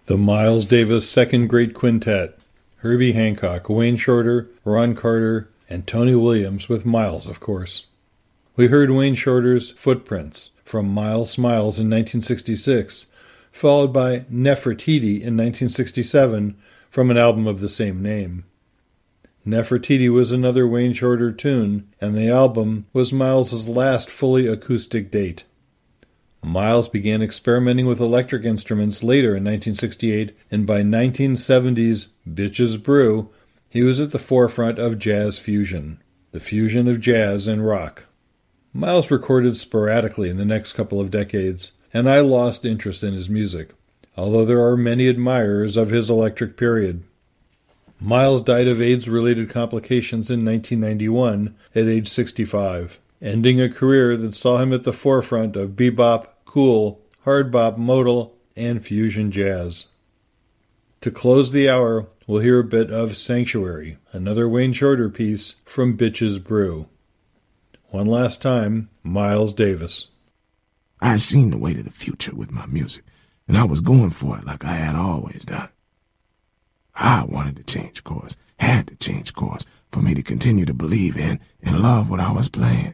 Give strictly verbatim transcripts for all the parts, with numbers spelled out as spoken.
The Miles Davis Second Great Quintet, Herbie Hancock, Wayne Shorter, Ron Carter, and Tony Williams, with Miles, of course. We heard Wayne Shorter's Footprints from Miles Smiles in nineteen sixty-six, followed by Nefertiti in nineteen sixty-seven from an album of the same name. Nefertiti was another Wayne Shorter tune, and the album was Miles's last fully acoustic date. Miles began experimenting with electric instruments later in nineteen sixty-eight, and by nineteen seventy's Bitches Brew, he was at the forefront of jazz fusion, the fusion of jazz and rock. Miles recorded sporadically in the next couple of decades, and I lost interest in his music, although there are many admirers of his electric period. Miles died of AIDS-related complications in nineteen ninety-one at age sixty-five. Ending a career that saw him at the forefront of bebop, cool, hard bop, modal, and fusion jazz. To close the hour, we'll hear a bit of Sanctuary, another Wayne Shorter piece from Bitches Brew. One last time, Miles Davis. I had seen the way to the future with my music, and I was going for it like I had always done. I wanted to change course, had to change course, for me to continue to believe in and love what I was playing.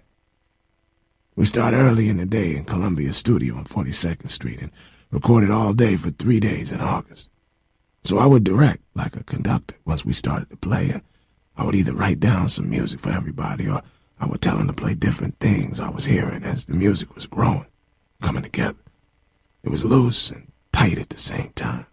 We started early in the day in Columbia Studio on forty-second Street and recorded all day for three days in August. So I would direct like a conductor once we started to play, and I would either write down some music for everybody or I would tell them to play different things I was hearing as the music was growing, coming together. It was loose and tight at the same time.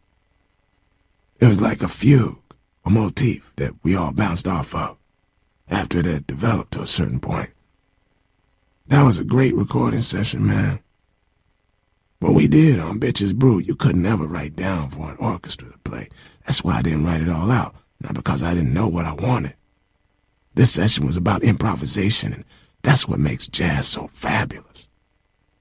It was like a fugue, a motif that we all bounced off of after it had developed to a certain point. That was a great recording session, man. What we did on Bitches Brew, you couldn't ever write down for an orchestra to play. That's why I didn't write it all out, not because I didn't know what I wanted. This session was about improvisation, and that's what makes jazz so fabulous.